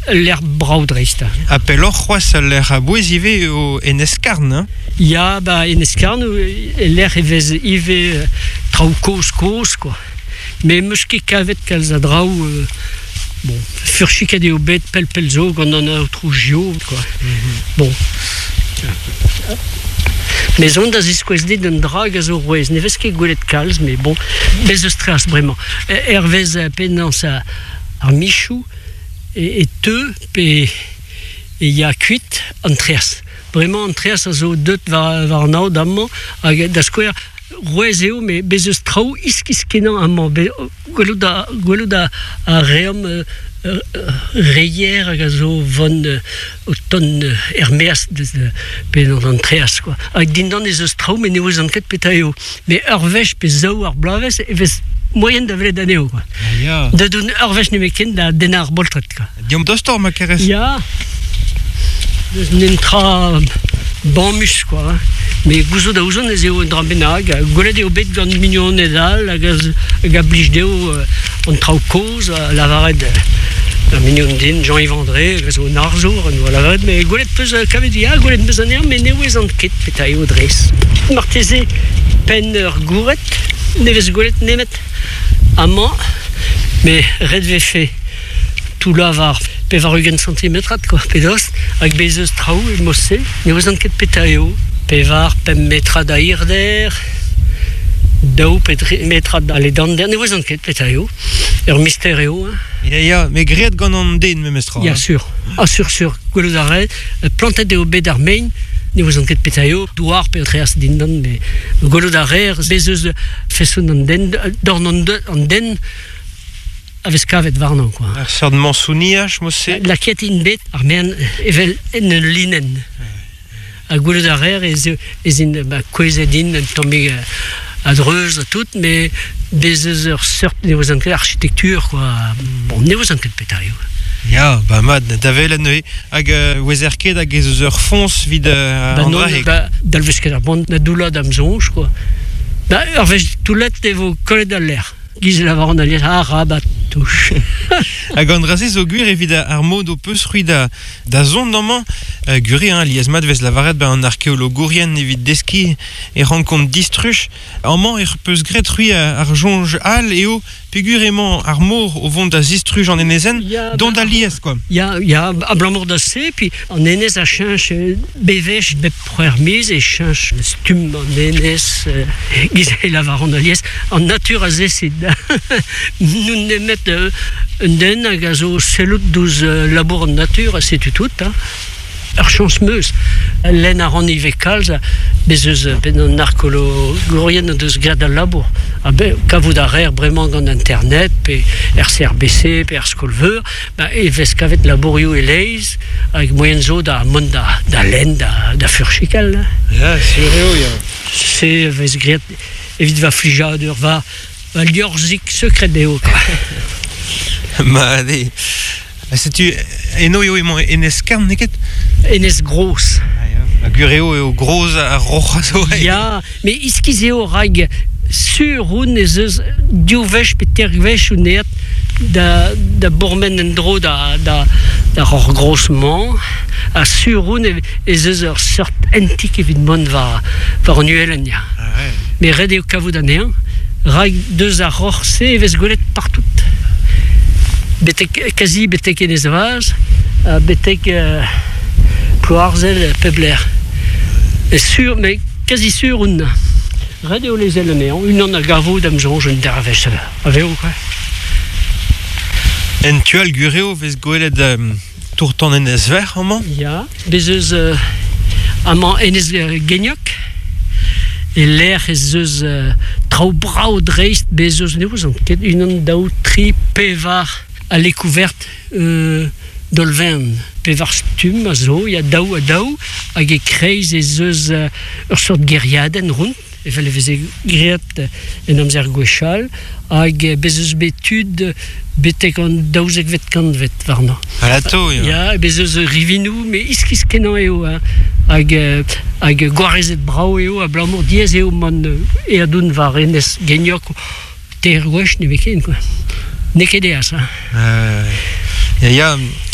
l'air braudreist. Appel or ça l'air à boisivé au Enescarn, hein? Ya, Enescarn, l'air ive trau cos, quoi. Mais musque kavet kalzadrau, bon, furchika de obet pelzo, qu'on en a trujio, quoi. Bon. Mais on a des questions d'un drag à Zorwez, ne vez que goulet calz, mais bon, bez de stress vraiment. Hervez à peine dans sa Michou et deux, et il y a cuite en trias. Vraiment en trias, à zo deux varnau d'amant, à da square. Roezeo, mais bez strau iskiskenan amant, gwelouda a reom reier a zo von auton Herméas pen an treas, quoi. Avec dindan des strau, mais neouz an ket petaio. Mais urvech pe zao ar blaves, e vez moyen da vlet aneo, quoi. Da doun urvech ne meken da denar boltret, quoi. Diom dostor ma keres. Ya. N'entra banmus, quoi. Mais gouzo da ouzon ez eo un drabenag, golet eo bet gant mignon nedal, hag a blij deo an trao koz, lavaret un mignon din, Jean-Yves André, hag a zo un arzour, an lavaret, mais golet peus kavet ya, golet peus an mais nevez an ket peta eo dres. Marteze pen ur gouret, nevez golet nemet amant, mais red vefe tout lavar, pe var ugen centimetrat, quoi, pedost, hag bezeus trao e mosse, nevez an ket peta eo, pevar pem metra da irder, daou metra da le dander, ne voz an ket petaio, mystéreo. Ya, mais griet gant an den me mestra. Ya, sûr. Ah, sûr. Gwelo da red, plantet eo bet ar mein, ne voz an ket petaio, douar pe treas dindan, mais gwelo da red, bezeus fesoun an den, dorn an den, avec kavet varnan, quoi. Ar sort de mansouniach, mosse. La ket in bet, ar men evel en linen. A goulot d'arrière et in coesedin tombé à dreuse tout, mais des heures sortent niveau en architecture, quoi. Bon, niveau en pétario. Ya, mad d'avel la nuit hag wezerket hag ez ur fons vid andraheg. Dalvesket ar band na doula d'amzonj, quoi. Arvech toulet evo kollet d'al l'air. Giz la varan aliet, rabat touche. Hag an drazez o gwir evit ar mod o peus rui da zon normand gure, liez mat vez lavaret an arkeologourien evit deski e rankont distruch. Amant peus gret rui ar jonj al eo pegureman ar mor o vont da zistruj an enezen, don da liez, quoi. Ya, a blamour da se, puis an enez a chanch bevech bep proermiz e chanch stum an enez giz e lavaran aliez. En natur a zesid. Nous ne met un den hag a zo sellout douz labour en natur, setu tout, hein. Ar chans meus, len a ran ive kalz, bezeus ben an arkeologourien deus gred al labour. Kavout ar er bremañ gant internet, pe CRBC, pe skolveur, e vez kavet labourioù e leiz, hag moyen zo da mont da len, da furchikal. Ya, sureo, ya. Se vez gred, evit va flijadur, va liorzik sekret deo, quoi. Ma, ade... C'est-tu eno eo emañ Enescarn neket? Enes gros. A gureo eo gros a roch a zo. Ya, mais iskiz eo rag sur un ez eus diovech pe tervech ou net da bourmen en dro da ror grossement a sur un ez eus ur sort antik evit mon va nuelen ya. Mais red eo kavout anean, rag deus a ror se evez golet partout. Quasi betek enez vaz, betek ploarzel pebler. Sûr, mais quasi sûr un. Red eo les elenean, un an a gavo d'amzonj un dervech aveo, quoi. En tual gureo vez goelet tourtan enez ver, amant? Ya, bezeus amant enez geniok, et l'air ez eus trao brao dreist bezeus neouz an ket un an daou tri pevar à l'écouverte d'Olven. Pevar stum a zo, ya daou a daou, hag e kreiz ez eus ur sort geriaden ront, evel vez e griet en amzer gwechal, hag bezeus betud betek an daouzek vet kant vet varna. A la to, ya. Ya, bezeus rivinou, me iskiz kenan eo, hag gwarezet brao eo, a blamour diez eo man e adoun var enez geniok ter gwech ne veken, quoi. Nekedeas, hein. Ya,